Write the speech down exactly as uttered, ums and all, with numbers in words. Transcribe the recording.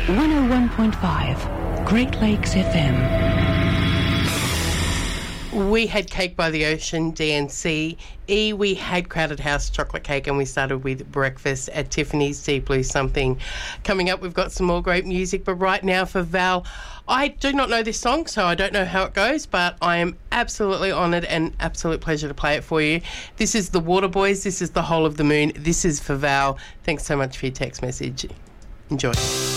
one oh one point five, Great Lakes F M. We had Cake by the Ocean, D N C. E, we had Crowded House chocolate cake, and we started with breakfast at Tiffany's Deep Blue Something. Coming up, we've got some more great music, but right now for Val, I do not know this song, so I don't know how it goes, but I am absolutely honoured and absolute pleasure to play it for you. This is the Waterboys. This is The Whole of the Moon. This is for Val. Thanks so much for your text message. Enjoy.